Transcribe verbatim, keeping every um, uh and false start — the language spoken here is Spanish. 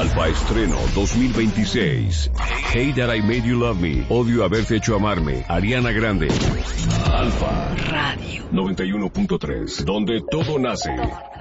Alfa Estreno dos mil veintiséis. Hate That I Made You Love Me. Odio haberte hecho amarme. Ariana Grande. Alfa Radio noventa y uno punto tres, donde todo nace.